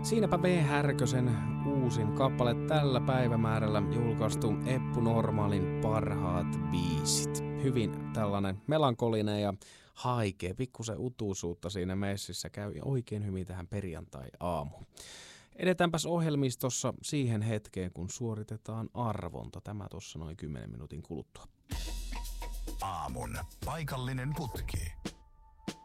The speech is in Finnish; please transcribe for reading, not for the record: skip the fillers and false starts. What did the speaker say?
Siinäpä V. Härkösen uusin kappale tällä päivämäärällä julkaistu Eppu Normaalin parhaat biisit. Hyvin tällainen melankolinen ja haikea, pikkusen utuisuutta siinä messissä käy oikein hyvin tähän perjantai-aamuun. Edetäänpäs ohjelmistossa siihen hetkeen, kun suoritetaan arvonta. Tämä tuossa noin 10 minuutin kuluttua. Aamun paikallinen putki.